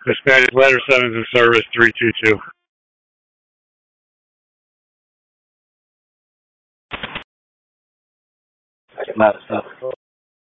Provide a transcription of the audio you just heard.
Hispanic ladder 7's in service 322. Not stuff.